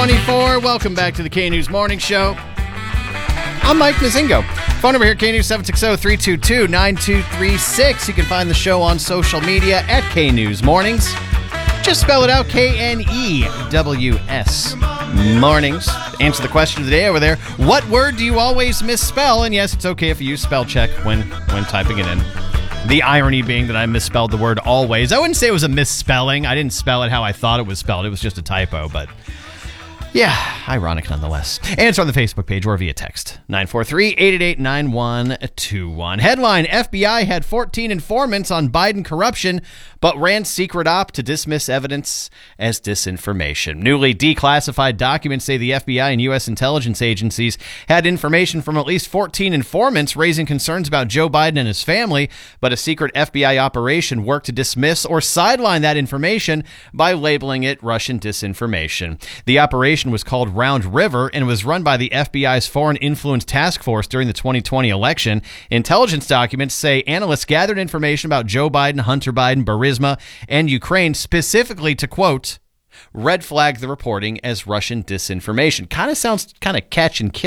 6:24. Welcome back to the K-News Morning Show. I'm Mike Mazingo. Phone number here, K-News 760-322-9236. You can find the show on social media at K-News Mornings. Just spell it out, K-N-E-W-S Mornings. Answer the question of the day over there. What word do you always misspell? And yes, it's okay if you use spell check when typing it in. The irony being that I misspelled the word always. I wouldn't say it was a misspelling. I didn't spell it how I thought it was spelled. It was just a typo, but yeah, ironic nonetheless. Answer on the Facebook page or via text. 943-888-9121. Headline, FBI had 14 informants on Biden corruption, but ran secret op to dismiss evidence as disinformation. Newly declassified documents say the FBI and U.S. intelligence agencies had information from at least 14 informants raising concerns about Joe Biden and his family, but a secret FBI operation worked to dismiss or sideline that information by labeling it Russian disinformation. The operation was called Round River and was run by the FBI's Foreign Influence Task Force during the 2020 election. Intelligence documents say analysts gathered information about Joe Biden, Hunter Biden, Burisma, and Ukraine specifically to, quote, red flag the reporting as Russian disinformation. Kind of sounds kind of catch and kill.